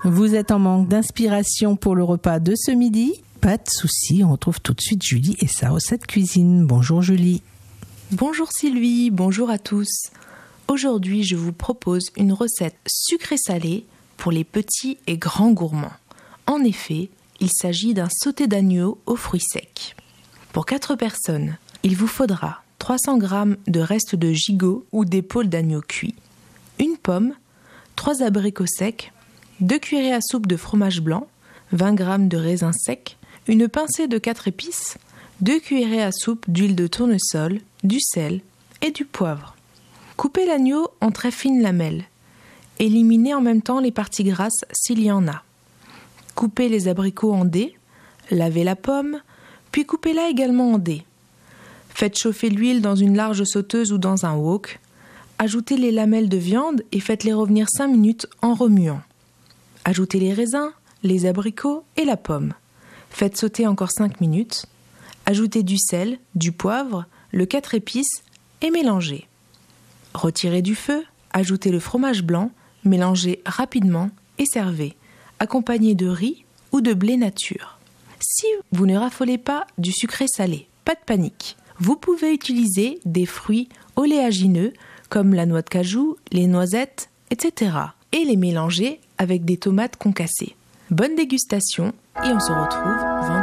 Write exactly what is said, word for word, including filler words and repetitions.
Vous êtes en manque d'inspiration pour le repas de ce midi ? Pas de souci, on retrouve tout de suite Julie et sa recette cuisine. Bonjour Julie. Bonjour Sylvie, bonjour à tous. Aujourd'hui, je vous propose une recette sucrée-salée pour les petits et grands gourmands. En effet, il s'agit d'un sauté d'agneau aux fruits secs. Pour quatre personnes, il vous faudra trois cents grammes de restes de gigot ou d'épaule d'agneau cuit, une pomme, trois abricots secs, deux cuillerées à soupe de fromage blanc, vingt grammes de raisins secs, une pincée de quatre épices, deux cuillerées à soupe d'huile de tournesol, du sel et du poivre. Coupez l'agneau en très fines lamelles. Éliminez en même temps les parties grasses s'il y en a. Coupez les abricots en dés, lavez la pomme, puis coupez-la également en dés. Faites chauffer l'huile dans une large sauteuse ou dans un wok. Ajoutez les lamelles de viande et faites-les revenir cinq minutes en remuant. Ajoutez les raisins, les abricots et la pomme. Faites sauter encore cinq minutes. Ajoutez du sel, du poivre, le quatre épices et mélangez. Retirez du feu, ajoutez le fromage blanc, mélangez rapidement et servez, accompagné de riz ou de blé nature. Si vous ne raffolez pas du sucré salé, pas de panique. Vous pouvez utiliser des fruits oléagineux comme la noix de cajou, les noisettes, et cetera et les mélanger avec des tomates concassées. Bonne dégustation et on se retrouve vendredi.